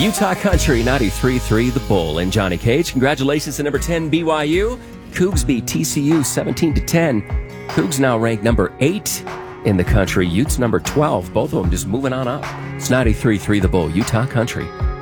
Utah Country 93.3 The Bull and Johnny Cage. Congratulations to number 10 BYU. Cougs beat TCU 17-10. Cougs now ranked number 8 in the country. Utes number 12. Both of them just moving on up. It's 93.3 The Bull, Utah Country.